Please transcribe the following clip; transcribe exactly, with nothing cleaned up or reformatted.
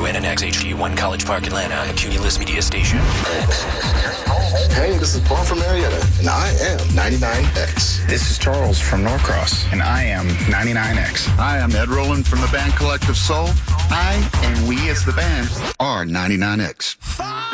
W N N X H D one College Park, Atlanta, a Cumulus Media station. Hey, this is Paul from Marietta, and I am ninety-nine X. This is Charles from Norcross, and I am ninety-nine X. Hi, I'm Ed Rowland from the band Collective Soul. I and we as the band are ninety-nine X.